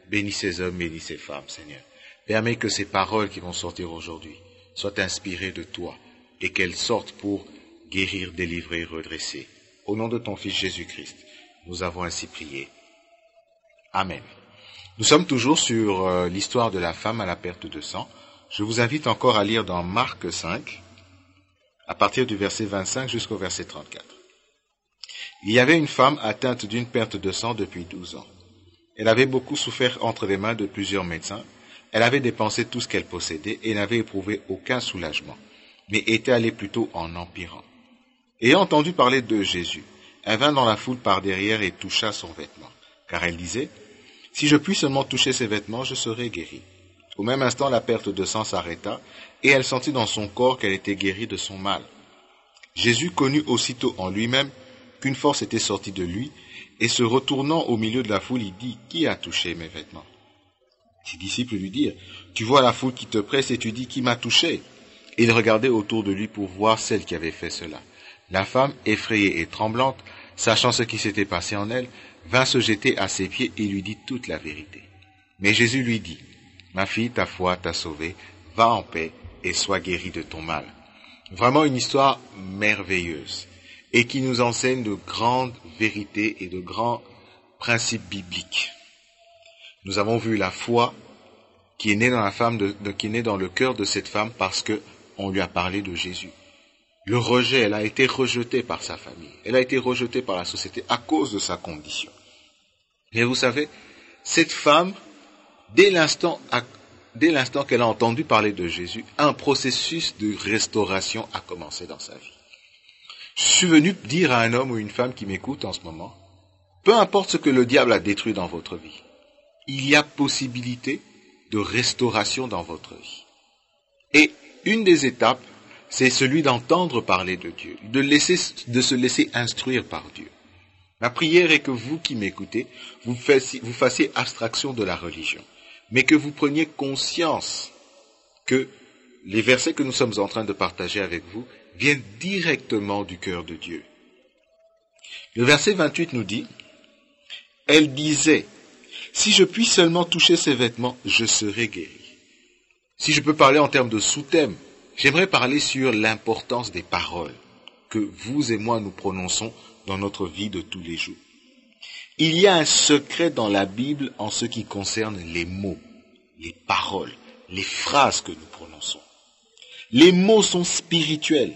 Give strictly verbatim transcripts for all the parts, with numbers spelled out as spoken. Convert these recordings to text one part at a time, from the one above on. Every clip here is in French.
Bénis ces hommes, bénis ces femmes, Seigneur. Permets que ces paroles qui vont sortir aujourd'hui soient inspirées de toi et qu'elles sortent pour guérir, délivrer, redresser. Au nom de ton Fils Jésus-Christ, nous avons ainsi prié. Amen. Nous sommes toujours sur euh, l'histoire de la femme à la perte de sang. Je vous invite encore à lire dans Marc cinq, à partir du verset vingt-cinq jusqu'au verset trente-quatre. Il y avait une femme atteinte d'une perte de sang depuis douze ans. Elle avait beaucoup souffert entre les mains de plusieurs médecins. Elle avait dépensé tout ce qu'elle possédait et n'avait éprouvé aucun soulagement, mais était allée plutôt en empirant. Ayant entendu parler de Jésus, elle vint dans la foule par derrière et toucha son vêtement, car elle disait, « Si je puis seulement toucher ses vêtements, je serai guérie. » Au même instant, la perte de sang s'arrêta, et elle sentit dans son corps qu'elle était guérie de son mal. Jésus connut aussitôt en lui-même qu'une force était sortie de lui, et se retournant au milieu de la foule, il dit, « Qui a touché mes vêtements ?» Ses disciples lui dirent, « Tu vois la foule qui te presse et tu dis, qui m'a touché ?» Et il regardait autour de lui pour voir celle qui avait fait cela. La femme, effrayée et tremblante, sachant ce qui s'était passé en elle, vint se jeter à ses pieds et lui dit toute la vérité. Mais Jésus lui dit, « Ma fille, ta foi t'a sauvée, va en paix et sois guérie de ton mal. » Vraiment une histoire merveilleuse et qui nous enseigne de grandes vérités et de grands principes bibliques. Nous avons vu la foi qui est née dans la femme, de, de, qui est née dans le cœur de cette femme parce que on lui a parlé de Jésus. Le rejet, elle a été rejetée par sa famille, elle a été rejetée par la société à cause de sa condition. Mais vous savez, cette femme, dès l'instant, dès l'instant qu'elle a entendu parler de Jésus, un processus de restauration a commencé dans sa vie. Je suis venu dire à un homme ou une femme qui m'écoute en ce moment, peu importe ce que le diable a détruit dans votre vie, il y a possibilité de restauration dans votre vie. Et une des étapes, c'est celui d'entendre parler de Dieu, de, laisser, de se laisser instruire par Dieu. Ma prière est que vous qui m'écoutez, vous fassiez, vous fassiez abstraction de la religion, mais que vous preniez conscience que les versets que nous sommes en train de partager avec vous viennent directement du cœur de Dieu. Le verset vingt-huit nous dit, « Elle disait, si je puis seulement toucher ses vêtements, je serai guérie. » Si je peux parler en termes de sous-thème, j'aimerais parler sur l'importance des paroles que vous et moi nous prononçons dans notre vie de tous les jours. Il y a un secret dans la Bible en ce qui concerne les mots, les paroles, les phrases que nous prononçons. Les mots sont spirituels.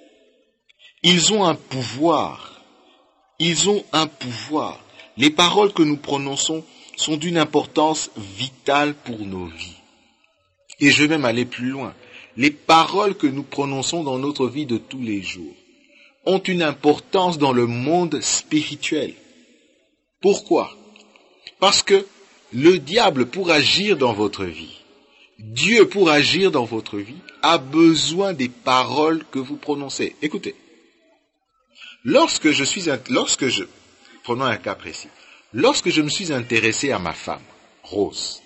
Ils ont un pouvoir. Ils ont un pouvoir. Les paroles que nous prononçons sont d'une importance vitale pour nos vies. Et je vais même aller plus loin. Les paroles que nous prononçons dans notre vie de tous les jours ont une importance dans le monde spirituel. Pourquoi? Parce que le diable, pour agir dans votre vie, Dieu, pour agir dans votre vie, a besoin des paroles que vous prononcez. Écoutez, lorsque je suis, lorsque je, prenons un cas précis, lorsque je me suis intéressé à ma femme, Rose,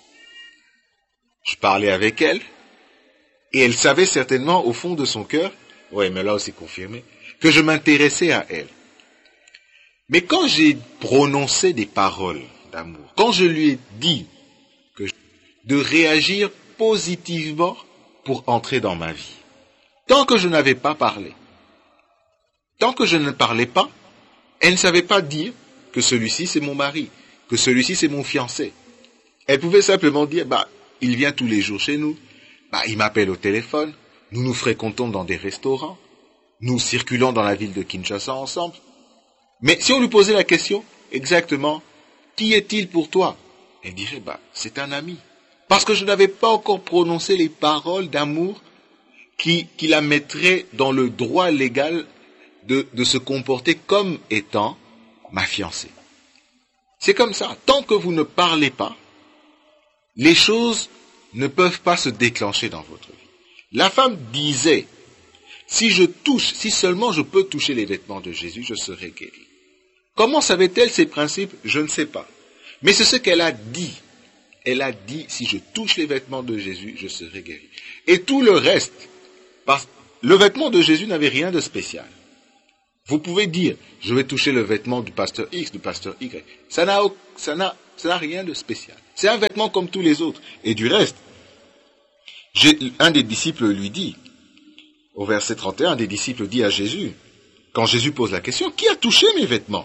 je parlais avec elle, et elle savait certainement au fond de son cœur, ouais, mais là aussi confirmé, que je m'intéressais à elle. Mais quand j'ai prononcé des paroles d'amour, quand je lui ai dit que je, de réagir positivement pour entrer dans ma vie, tant que je n'avais pas parlé, tant que je ne parlais pas, elle ne savait pas dire que celui-ci c'est mon mari, que celui-ci c'est mon fiancé. Elle pouvait simplement dire, bah, il vient tous les jours chez nous, bah, il m'appelle au téléphone, nous nous fréquentons dans des restaurants, nous circulons dans la ville de Kinshasa ensemble. Mais si on lui posait la question, exactement, qui est-il pour toi? Elle dirait, bah, c'est un ami. Parce que je n'avais pas encore prononcé les paroles d'amour qui, qui la mettraient dans le droit légal de, de se comporter comme étant ma fiancée. C'est comme ça. Tant que vous ne parlez pas, les choses ne peuvent pas se déclencher dans votre vie. La femme disait, si je touche, si seulement je peux toucher les vêtements de Jésus, je serai guérie. Comment savait-elle ces principes? Je ne sais pas. Mais c'est ce qu'elle a dit. Elle a dit, si je touche les vêtements de Jésus, je serai guérie. Et tout le reste, parce que le vêtement de Jésus n'avait rien de spécial. Vous pouvez dire, je vais toucher le vêtement du pasteur X, du pasteur Y. Ça n'a, ça n'a, ça n'a rien de spécial. C'est un vêtement comme tous les autres. Et du reste, j'ai, un des disciples lui dit, au verset trente et un, un des disciples dit à Jésus, quand Jésus pose la question, qui a touché mes vêtements?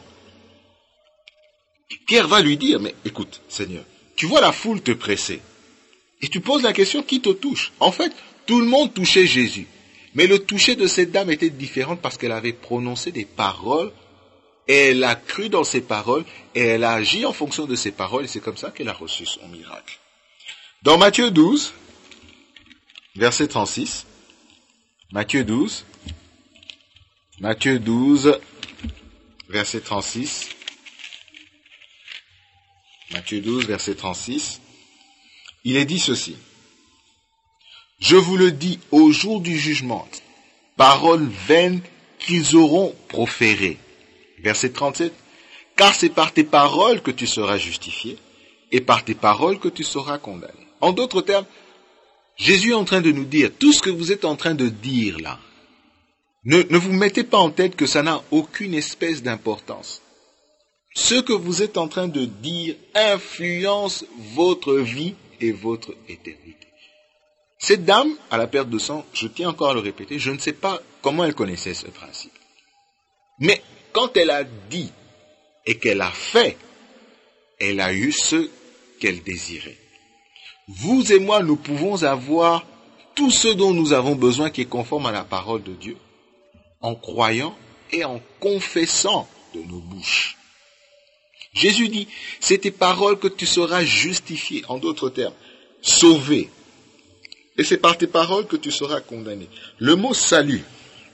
Pierre va lui dire, mais écoute, Seigneur, tu vois la foule te presser. Et tu poses la question, qui te touche? En fait, tout le monde touchait Jésus. Mais le toucher de cette dame était différent parce qu'elle avait prononcé des paroles, et elle a cru dans ces paroles, et elle a agi en fonction de ces paroles, et c'est comme ça qu'elle a reçu son miracle. Dans Matthieu douze, verset trente-six, Matthieu douze, Matthieu douze, verset trente-six, Matthieu douze, verset trente-six, il est dit ceci. Je vous le dis au jour du jugement, paroles vaines qu'ils auront proférées. Verset trente-sept, car c'est par tes paroles que tu seras justifié, et par tes paroles que tu seras condamné. En d'autres termes, Jésus est en train de nous dire, tout ce que vous êtes en train de dire là, ne, ne vous mettez pas en tête que ça n'a aucune espèce d'importance. Ce que vous êtes en train de dire influence votre vie et votre éternité. Cette dame, à la perte de sang, je tiens encore à le répéter, je ne sais pas comment elle connaissait ce principe. Mais quand elle a dit et qu'elle a fait, elle a eu ce qu'elle désirait. Vous et moi, nous pouvons avoir tout ce dont nous avons besoin qui est conforme à la parole de Dieu, en croyant et en confessant de nos bouches. Jésus dit, c'est tes paroles que tu seras justifié, en d'autres termes, sauvé. Et c'est par tes paroles que tu seras condamné. Le mot salut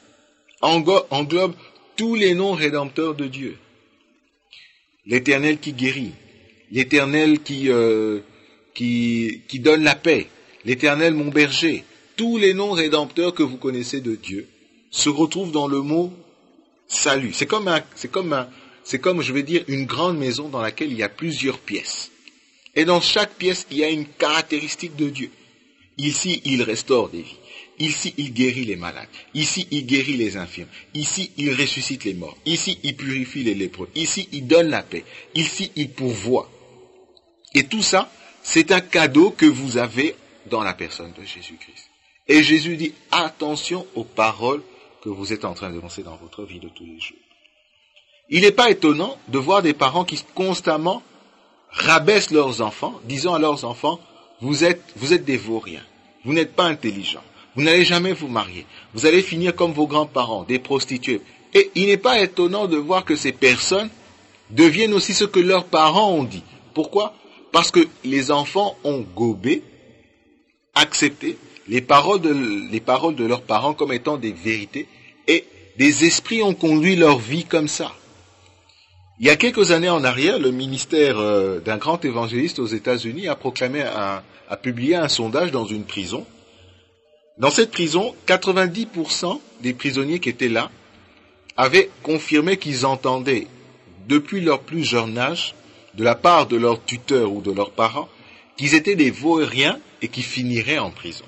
englobe tous les noms rédempteurs de Dieu. L'Éternel qui guérit, l'Éternel qui, euh, qui, qui donne la paix, l'Éternel mon berger. Tous les noms rédempteurs que vous connaissez de Dieu se retrouvent dans le mot salut. C'est comme un, c'est comme un, c'est comme, je vais dire, une grande maison dans laquelle il y a plusieurs pièces. Et dans chaque pièce, il y a une caractéristique de Dieu. Ici, il restaure des vies. Ici, il guérit les malades. Ici, il guérit les infirmes. Ici, il ressuscite les morts. Ici, il purifie les lépreux. Ici, il donne la paix. Ici, il pourvoit. Et tout ça, c'est un cadeau que vous avez dans la personne de Jésus-Christ. Et Jésus dit, attention aux paroles que vous êtes en train de lancer dans votre vie de tous les jours. Il n'est pas étonnant de voir des parents qui constamment rabaissent leurs enfants, disant à leurs enfants, vous êtes, vous êtes des vauriens, vous n'êtes pas intelligents, vous n'allez jamais vous marier, vous allez finir comme vos grands-parents, des prostituées. Et il n'est pas étonnant de voir que ces personnes deviennent aussi ce que leurs parents ont dit. Pourquoi? Parce que les enfants ont gobé, accepté les paroles de, les paroles de leurs parents comme étant des vérités, et des esprits ont conduit leur vie comme ça. Il y a quelques années en arrière, le ministère euh, d'un grand évangéliste aux États-Unis a proclamé, un, a publié un sondage dans une prison. Dans cette prison, quatre-vingt-dix pour cent des prisonniers qui étaient là avaient confirmé qu'ils entendaient, depuis leur plus jeune âge, de la part de leurs tuteurs ou de leurs parents, qu'ils étaient des vauriens et qu'ils finiraient en prison.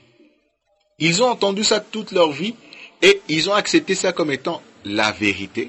Ils ont entendu ça toute leur vie et ils ont accepté ça comme étant la vérité.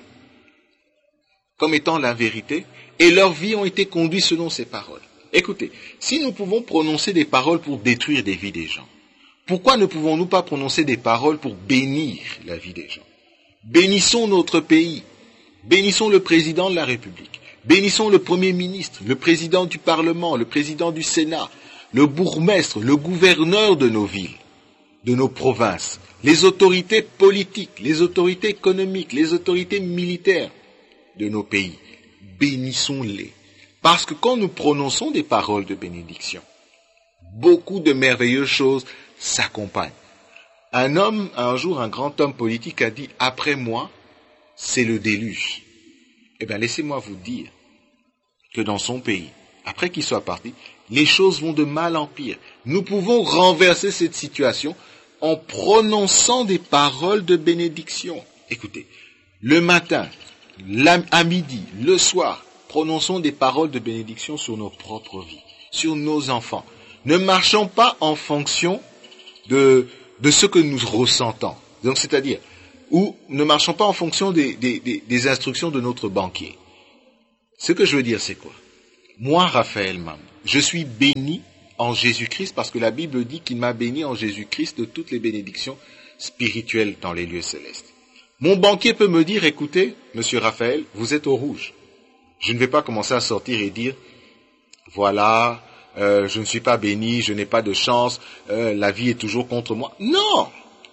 comme étant la vérité, et leurs vies ont été conduites selon ces paroles. Écoutez, si nous pouvons prononcer des paroles pour détruire des vies des gens, pourquoi ne pouvons-nous pas prononcer des paroles pour bénir la vie des gens? Bénissons notre pays, bénissons le président de la République, bénissons le Premier ministre, le président du Parlement, le président du Sénat, le bourgmestre, le gouverneur de nos villes, de nos provinces, les autorités politiques, les autorités économiques, les autorités militaires de nos pays. Bénissons-les. Parce que quand nous prononçons des paroles de bénédiction, beaucoup de merveilleuses choses s'accompagnent. Un homme, un jour, un grand homme politique a dit, après moi, c'est le déluge. Eh bien, laissez-moi vous dire que dans son pays, après qu'il soit parti, les choses vont de mal en pire. Nous pouvons renverser cette situation en prononçant des paroles de bénédiction. Écoutez, le matin, à midi, le soir, prononçons des paroles de bénédiction sur nos propres vies, sur nos enfants. Ne marchons pas en fonction de, de ce que nous ressentons. Donc, c'est-à-dire, ou ne marchons pas en fonction des, des, des, des instructions de notre banquier. Ce que je veux dire, c'est quoi? Moi, Raphaël Mam, je suis béni en Jésus-Christ parce que la Bible dit qu'il m'a béni en Jésus-Christ de toutes les bénédictions spirituelles dans les lieux célestes. Mon banquier peut me dire, écoutez, monsieur Raphaël, vous êtes au rouge. Je ne vais pas commencer à sortir et dire, voilà, euh, je ne suis pas béni, je n'ai pas de chance, euh, la vie est toujours contre moi. Non!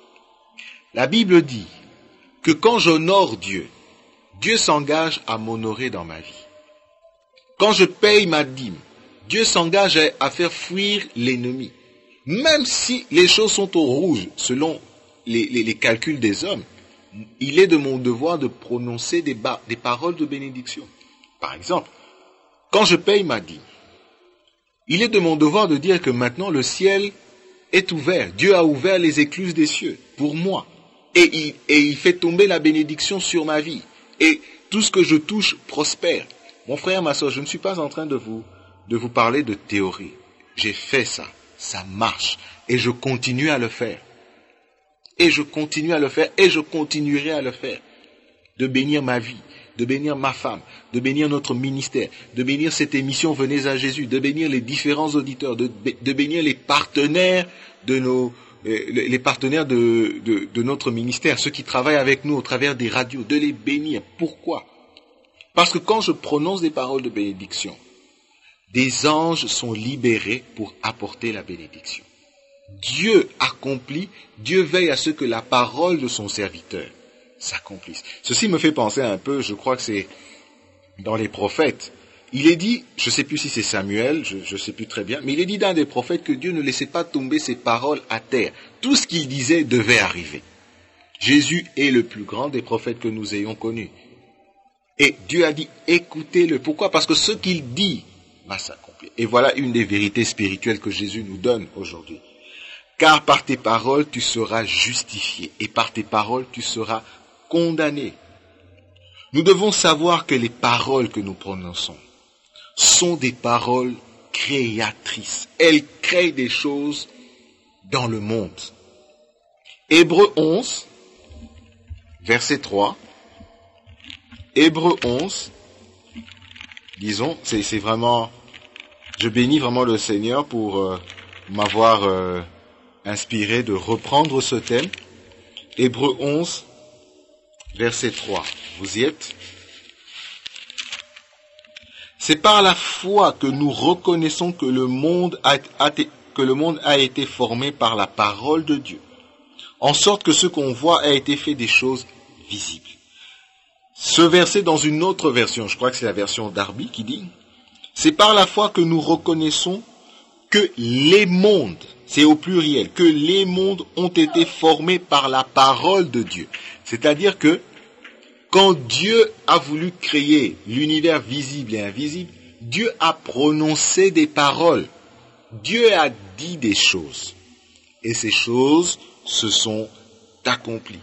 La Bible dit que quand j'honore Dieu, Dieu s'engage à m'honorer dans ma vie. Quand je paye ma dîme, Dieu s'engage à faire fuir l'ennemi. Même si les choses sont au rouge, selon les, les, les calculs des hommes, il est de mon devoir de prononcer des, ba- des paroles de bénédiction. Par exemple, quand je paye ma dîme, il est de mon devoir de dire que maintenant le ciel est ouvert. Dieu a ouvert les écluses des cieux pour moi. Et il, et il fait tomber la bénédiction sur ma vie. Et tout ce que je touche prospère. Mon frère, ma soeur, je ne suis pas en train de vous, de vous parler de théorie. J'ai fait ça. Ça marche. Et je continue à le faire. Et je continue à le faire. Et je continuerai à le faire. De bénir ma vie. De bénir ma femme, de bénir notre ministère, de bénir cette émission Venez à Jésus, de bénir les différents auditeurs, de, de bénir les partenaires de nos, les partenaires de, de, de notre ministère, ceux qui travaillent avec nous au travers des radios, de les bénir. Pourquoi? Parce que quand je prononce des paroles de bénédiction, des anges sont libérés pour apporter la bénédiction. Dieu accomplit, Dieu veille à ce que la parole de son serviteur s'accomplisse. Ceci me fait penser un peu, je crois que c'est dans les prophètes. Il est dit, je ne sais plus si c'est Samuel, je ne sais plus très bien, mais il est dit d'un des prophètes que Dieu ne laissait pas tomber ses paroles à terre. Tout ce qu'il disait devait arriver. Jésus est le plus grand des prophètes que nous ayons connus. Et Dieu a dit, écoutez-le. Pourquoi? Parce que ce qu'il dit va s'accomplir. Et voilà une des vérités spirituelles que Jésus nous donne aujourd'hui. Car par tes paroles, tu seras justifié. Et par tes paroles, tu seras condamné. Nous devons savoir que les paroles que nous prononçons sont des paroles créatrices. Elles créent des choses dans le monde. Hébreux onze, verset trois. Hébreux onze, disons, c'est, c'est vraiment, je bénis vraiment le Seigneur pour euh, m'avoir euh, inspiré de reprendre ce thème. Hébreux onze, verset trois. Vous y êtes? C'est par la foi que nous reconnaissons que le monde a, a, que le monde a été formé par la parole de Dieu, en sorte que ce qu'on voit a été fait des choses visibles. Ce verset dans une autre version, je crois que c'est la version Darby qui dit, c'est par la foi que nous reconnaissons que les mondes, c'est au pluriel, que les mondes ont été formés par la parole de Dieu. C'est-à-dire que quand Dieu a voulu créer l'univers visible et invisible, Dieu a prononcé des paroles. Dieu a dit des choses. Et ces choses se sont accomplies.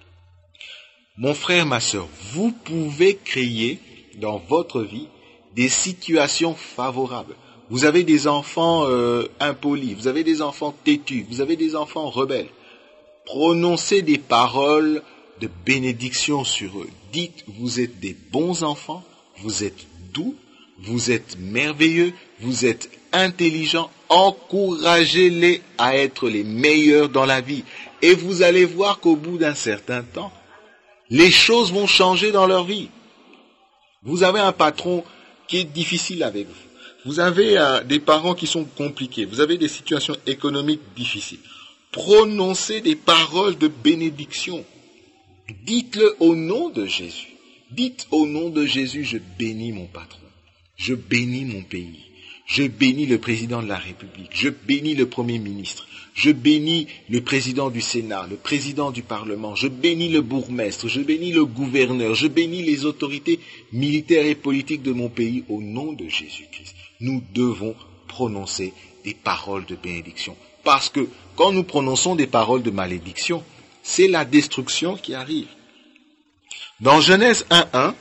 Mon frère, ma sœur, vous pouvez créer dans votre vie des situations favorables. Vous avez des enfants euh, impolis, vous avez des enfants têtus, vous avez des enfants rebelles. Prononcez des paroles de bénédiction sur eux. Dites, vous êtes des bons enfants, vous êtes doux, vous êtes merveilleux, vous êtes intelligents. Encouragez-les à être les meilleurs dans la vie. Et vous allez voir qu'au bout d'un certain temps, les choses vont changer dans leur vie. Vous avez un patron qui est difficile avec vous. Vous avez euh, des parents qui sont compliqués. Vous avez des situations économiques difficiles. Prononcez des paroles de bénédiction. Dites-le au nom de Jésus. Dites au nom de Jésus, je bénis mon patron. Je bénis mon pays. Je bénis le président de la République. Je bénis le Premier ministre. Je bénis le président du Sénat, le président du Parlement. Je bénis le bourgmestre. Je bénis le gouverneur. Je bénis les autorités militaires et politiques de mon pays au nom de Jésus-Christ. Nous devons prononcer des paroles de bénédiction. Parce que quand nous prononçons des paroles de malédiction, c'est la destruction qui arrive. Dans Genèse un un,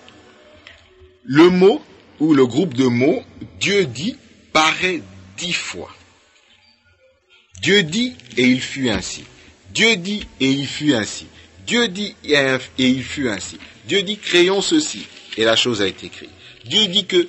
le mot ou le groupe de mots Dieu dit paraît dix fois. Dieu dit et il fut ainsi. Dieu dit et il fut ainsi. Dieu dit et il fut ainsi. Dieu dit créons ceci et la chose a été créée. Dieu dit que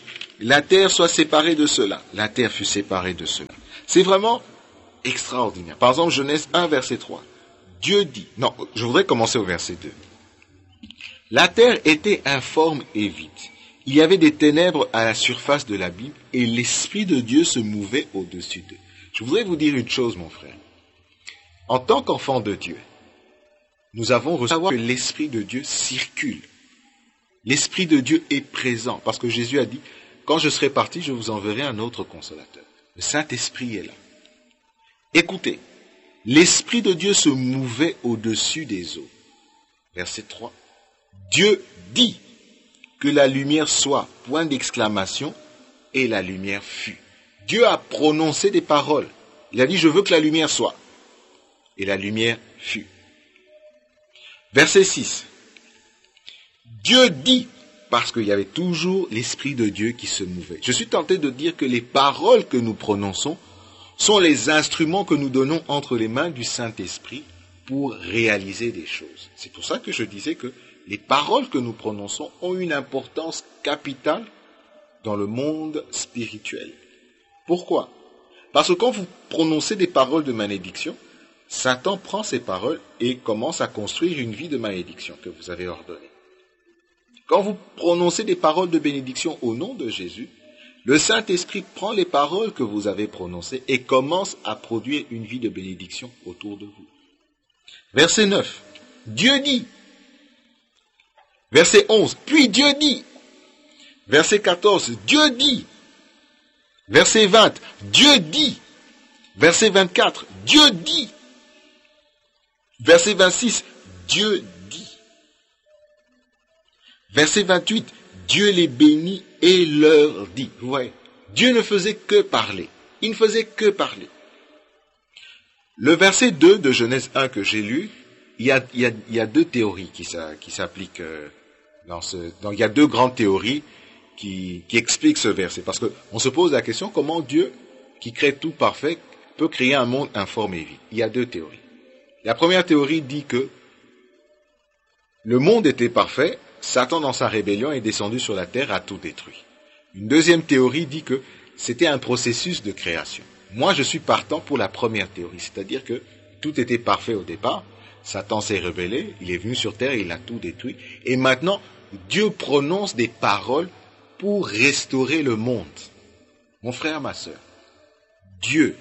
la terre soit séparée de cela. La terre fut séparée de cela. C'est vraiment extraordinaire. Par exemple, Genèse un, verset trois. Dieu dit, non, je voudrais commencer au verset deux. La terre était informe et vide. Il y avait des ténèbres à la surface de l'abîme et l'Esprit de Dieu se mouvait au-dessus d'eux. Je voudrais vous dire une chose, mon frère. En tant qu'enfant de Dieu, nous avons reçu que l'Esprit de Dieu circule. L'Esprit de Dieu est présent parce que Jésus a dit, quand je serai parti, je vous enverrai un autre consolateur. Le Saint-Esprit est là. Écoutez, l'Esprit de Dieu se mouvait au-dessus des eaux. Verset trois. Dieu dit que la lumière soit, point d'exclamation, et la lumière fut. Dieu a prononcé des paroles. Il a dit, je veux que la lumière soit. Et la lumière fut. Verset six. Dieu dit, parce qu'il y avait toujours l'Esprit de Dieu qui se mouvait. Je suis tenté de dire que les paroles que nous prononçons sont les instruments que nous donnons entre les mains du Saint-Esprit pour réaliser des choses. C'est pour ça que je disais que les paroles que nous prononçons ont une importance capitale dans le monde spirituel. Pourquoi? Parce que quand vous prononcez des paroles de malédiction, Satan prend ces paroles et commence à construire une vie de malédiction que vous avez ordonnée. Quand vous prononcez des paroles de bénédiction au nom de Jésus, le Saint-Esprit prend les paroles que vous avez prononcées et commence à produire une vie de bénédiction autour de vous. Verset neuf. Dieu dit. Verset onze. Puis Dieu dit. Verset quatorze. Dieu dit. Verset vingt. Dieu dit. Verset vingt-quatre. Dieu dit. Verset vingt-six. Dieu dit. Verset vingt-huit. Dieu les bénit et leur dit. Vous voyez, Dieu ne faisait que parler. Il ne faisait que parler. Le verset deux de Genèse un que j'ai lu, il y a, il y a, il y a deux théories qui, qui s'appliquent euh, dans ce... Dans, il y a deux grandes théories qui, qui expliquent ce verset. Parce qu'on se pose la question, comment Dieu, qui crée tout parfait, peut créer un monde informe et vide? Il y a deux théories. La première théorie dit que le monde était parfait, Satan, dans sa rébellion, est descendu sur la terre, a tout détruit. Une deuxième théorie dit que c'était un processus de création. Moi, je suis partant pour la première théorie, c'est-à-dire que tout était parfait au départ, Satan s'est rebellé, il est venu sur terre, il a tout détruit, et maintenant, Dieu prononce des paroles pour restaurer le monde. Mon frère, ma sœur, Dieu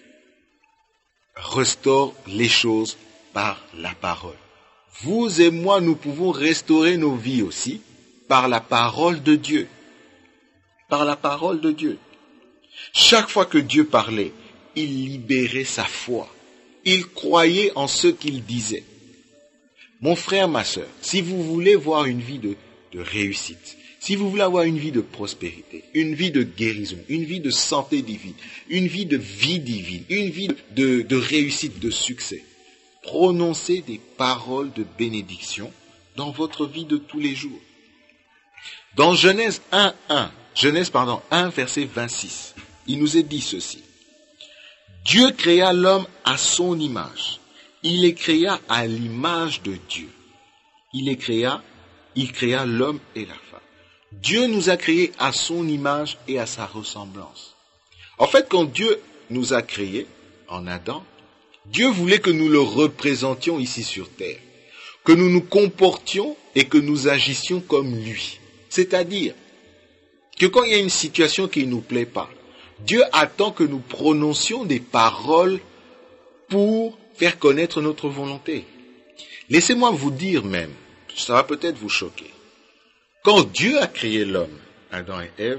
restaure les choses par la parole. Vous et moi, nous pouvons restaurer nos vies aussi par la parole de Dieu. Par la parole de Dieu. Chaque fois que Dieu parlait, il libérait sa foi. Il croyait en ce qu'il disait. Mon frère, ma sœur, si vous voulez voir une vie de, de réussite, si vous voulez avoir une vie de prospérité, une vie de guérison, une vie de santé divine, une vie de vie divine, une vie de, de réussite, de succès, prononcez des paroles de bénédiction dans votre vie de tous les jours. Dans Genèse un, un, Genèse, pardon, un, verset vingt-six, il nous est dit ceci. Dieu créa l'homme à son image. Il les créa à l'image de Dieu. Il les créa, il créa l'homme et la femme. Dieu nous a créés à son image et à sa ressemblance. En fait, quand Dieu nous a créés en Adam, Dieu voulait que nous le représentions ici sur terre, que nous nous comportions et que nous agissions comme lui. C'est-à-dire que quand il y a une situation qui ne nous plaît pas, Dieu attend que nous prononcions des paroles pour faire connaître notre volonté. Laissez-moi vous dire même, ça va peut-être vous choquer, quand Dieu a créé l'homme, Adam et Ève,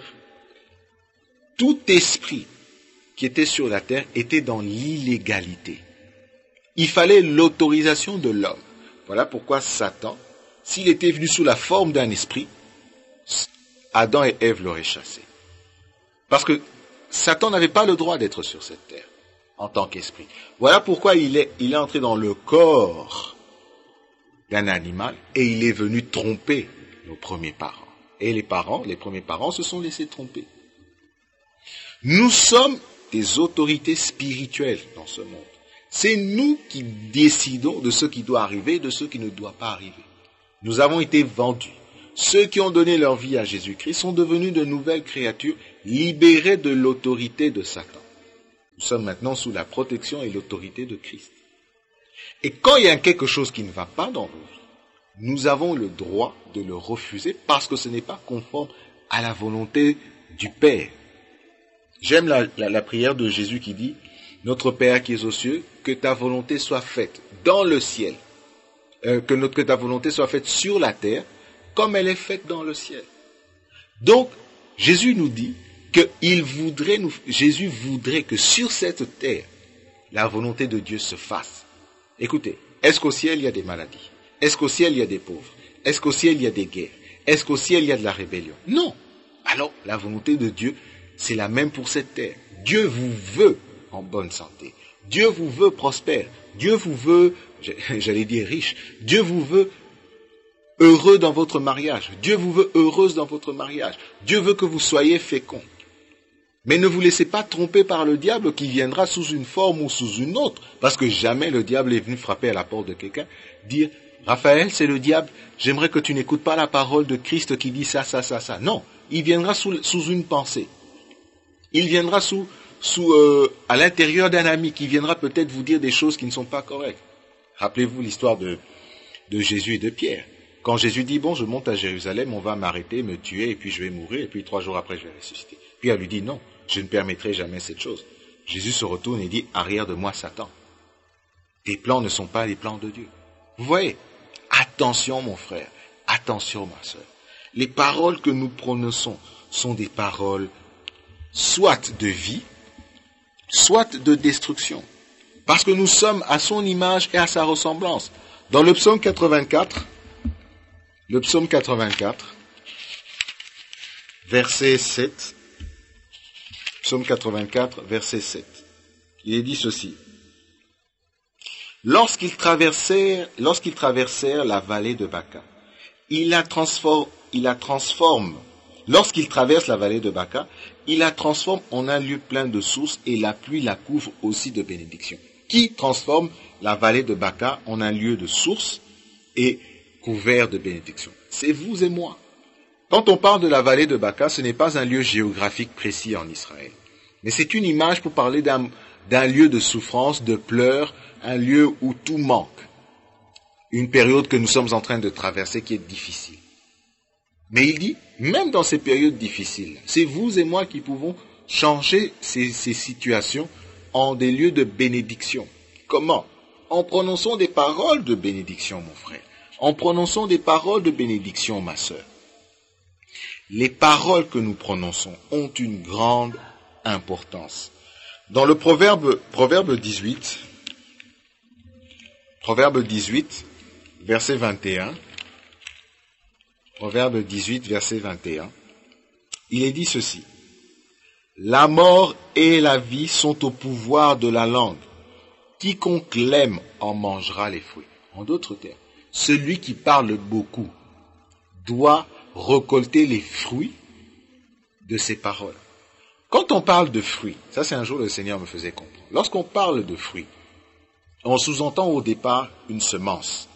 tout esprit qui était sur la terre était dans l'illégalité. Il fallait l'autorisation de l'homme. Voilà pourquoi Satan, s'il était venu sous la forme d'un esprit, Adam et Ève l'auraient chassé. Parce que Satan n'avait pas le droit d'être sur cette terre en tant qu'esprit. Voilà pourquoi il est, il est entré dans le corps d'un animal et il est venu tromper nos premiers parents. Et les parents, les premiers parents se sont laissés tromper. Nous sommes des autorités spirituelles dans ce monde. C'est nous qui décidons de ce qui doit arriver et de ce qui ne doit pas arriver. Nous avons été vendus. ceux qui ont donné leur vie à Jésus-Christ sont devenus de nouvelles créatures libérées de l'autorité de Satan. Nous sommes maintenant sous la protection et l'autorité de Christ. Et quand il y a quelque chose qui ne va pas dans nos vies, nous avons le droit de le refuser parce que ce n'est pas conforme à la volonté du Père. J'aime la, la, la prière de Jésus qui dit « Notre Père qui es aux cieux, que ta volonté soit faite dans le ciel, euh, que, notre, que ta volonté soit faite sur la terre, comme elle est faite dans le ciel. » Donc, Jésus nous dit que il voudrait nous, Jésus voudrait que sur cette terre, la volonté de Dieu se fasse. Écoutez, est-ce qu'au ciel il y a des maladies? Est-ce qu'au ciel il y a des pauvres? Est-ce qu'au ciel il y a des guerres? Est-ce qu'au ciel il y a de la rébellion? Non. Alors, la volonté de Dieu, c'est la même pour cette terre. Dieu vous veut en bonne santé. Dieu vous veut prospère. Dieu vous veut, j'allais dire riche. Dieu vous veut heureux dans votre mariage. Dieu vous veut heureuse dans votre mariage. Dieu veut que vous soyez féconds. Mais ne vous laissez pas tromper par le diable qui viendra sous une forme ou sous une autre. Parce que jamais le diable est venu frapper à la porte de quelqu'un, dire « Raphaël, c'est le diable, j'aimerais que tu n'écoutes pas la parole de Christ qui dit ça, ça, ça, ça. » Non, il viendra sous, sous une pensée. Il viendra sous, sous, euh, à l'intérieur d'un ami qui viendra peut-être vous dire des choses qui ne sont pas correctes. Rappelez-vous l'histoire de, de Jésus et de Pierre. Quand Jésus dit « Bon, je monte à Jérusalem, on va m'arrêter, me tuer, et puis je vais mourir, et puis trois jours après je vais ressusciter. » Pierre lui dit « Non, je ne permettrai jamais cette chose. » Jésus se retourne et dit « Arrière de moi, Satan. Tes plans ne sont pas les plans de Dieu. » Vous voyez? Attention, mon frère. Attention, ma sœur. Les paroles que nous prononçons sont des paroles soit de vie, soit de destruction. Parce que nous sommes à son image et à sa ressemblance. Dans le psaume quatre-vingt-quatre, le psaume quatre-vingt-quatre, verset sept, psaume quatre-vingt-quatre, verset sept, il est dit ceci. Lorsqu'ils traversèrent, lorsqu'ils traversèrent la vallée de Baca, il la transforme, il la transforme. Lorsqu'ils traversent la vallée de Baca, il la transforme en un lieu plein de sources et la pluie la couvre aussi de bénédictions. Qui transforme la vallée de Baca en un lieu de sources et couvert de bénédictions? C'est vous et moi. Quand on parle de la vallée de Baca, ce n'est pas un lieu géographique précis en Israël. Mais c'est une image pour parler d'un, d'un lieu de souffrance, de pleurs, un lieu où tout manque. Une période que nous sommes en train de traverser qui est difficile. Mais il dit, même dans ces périodes difficiles, c'est vous et moi qui pouvons changer ces, ces situations en des lieux de bénédiction. Comment? En prononçant des paroles de bénédiction, mon frère. En prononçant des paroles de bénédiction, ma sœur. Les paroles que nous prononçons ont une grande importance. Dans le proverbe, proverbe dix-huit, proverbe dix-huit, verset vingt et un, proverbe dix-huit, verset vingt et un, il est dit ceci. La mort et la vie sont au pouvoir de la langue. Quiconque l'aime en mangera les fruits. En d'autres termes, celui qui parle beaucoup doit récolter les fruits de ses paroles. Quand on parle de fruits, ça c'est un jour le Seigneur me faisait comprendre. Lorsqu'on parle de fruits, on sous-entend au départ une semence.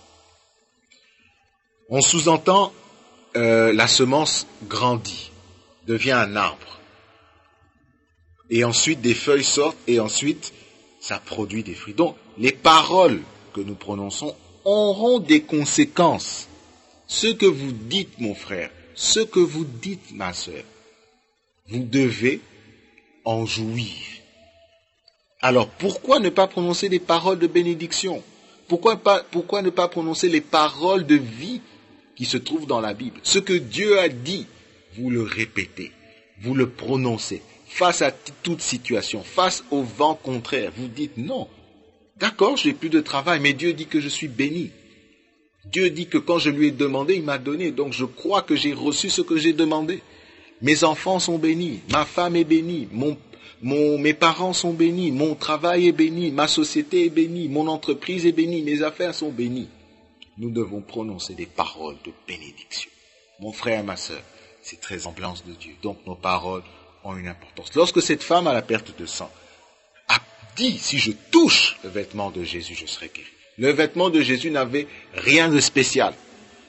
On sous-entend euh, la semence grandit, devient un arbre. Et ensuite des feuilles sortent et ensuite ça produit des fruits. Donc les paroles que nous prononçons auront des conséquences. Ce que vous dites, mon frère, ce que vous dites, ma sœur, vous devez en jouir. Alors, pourquoi ne pas prononcer des paroles de bénédiction? Pourquoi, pas, pourquoi ne pas prononcer les paroles de vie qui se trouvent dans la Bible? Ce que Dieu a dit, vous le répétez, vous le prononcez. Face à t- toute situation, face au vent contraire, vous dites non. D'accord, je n'ai plus de travail, mais Dieu dit que je suis béni. Dieu dit que quand je lui ai demandé, il m'a donné. Donc je crois que j'ai reçu ce que j'ai demandé. Mes enfants sont bénis, ma femme est bénie, mon, mon, mes parents sont bénis, mon travail est béni, ma société est bénie, mon entreprise est bénie, mes affaires sont bénies. Nous devons prononcer des paroles de bénédiction. Mon frère, ma sœur, c'est très semblance de Dieu. Donc nos paroles ont une importance. Lorsque cette femme à la perte de sang a dit, si je touche le vêtement de Jésus, je serai guéri. Le vêtement de Jésus n'avait rien de spécial.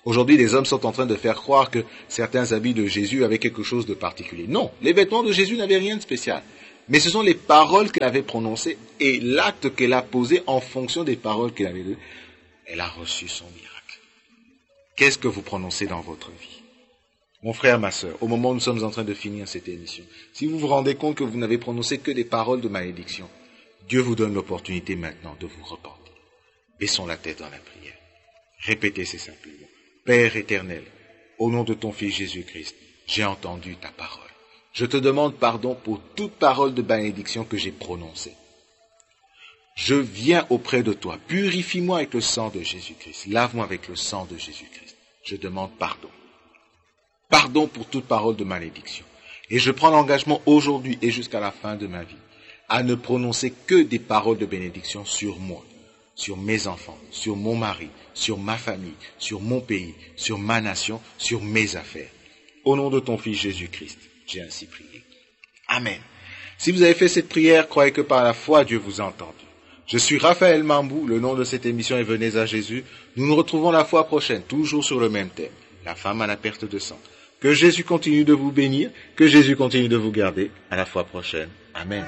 Aujourd'hui, les hommes sont en train de faire croire que certains habits de Jésus avaient quelque chose de particulier. Non, les vêtements de Jésus n'avaient rien de spécial. Mais ce sont les paroles qu'elle avait prononcées et l'acte qu'elle a posé en fonction des paroles qu'elle avait données. Elle a reçu son miracle. Qu'est-ce que vous prononcez dans votre vie? Mon frère, ma sœur, au moment où nous sommes en train de finir cette émission, si vous vous rendez compte que vous n'avez prononcé que des paroles de malédiction, Dieu vous donne l'opportunité maintenant de vous repentir. Baissons la tête dans la prière. Répétez ces simples mots. Père éternel, au nom de ton Fils Jésus-Christ, j'ai entendu ta parole. Je te demande pardon pour toute parole de bénédiction que j'ai prononcée. Je viens auprès de toi. Purifie-moi avec le sang de Jésus-Christ. Lave-moi avec le sang de Jésus-Christ. Je demande pardon. Pardon pour toute parole de malédiction. Et je prends l'engagement aujourd'hui et jusqu'à la fin de ma vie à ne prononcer que des paroles de bénédiction sur moi, sur mes enfants, sur mon mari, sur ma famille, sur mon pays, sur ma nation, sur mes affaires. Au nom de ton Fils Jésus-Christ, j'ai ainsi prié. Amen. Si vous avez fait cette prière, croyez que par la foi, Dieu vous a entendu. Je suis Raphaël Mambou, le nom de cette émission est Venez à Jésus. Nous nous retrouvons la fois prochaine, toujours sur le même thème, la femme à la perte de sang. Que Jésus continue de vous bénir, que Jésus continue de vous garder. À la fois prochaine. Amen.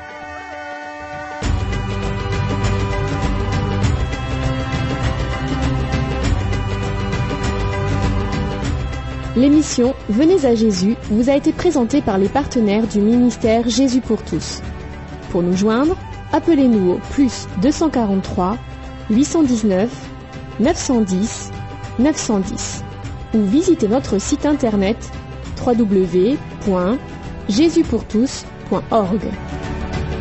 L'émission Venez à Jésus vous a été présentée par les partenaires du ministère Jésus pour tous. Pour nous joindre, appelez-nous au plus deux cent quarante-trois, huit cent dix-neuf, neuf cent dix, neuf cent dix ou visitez notre site internet w w w point jésus pour tous point org.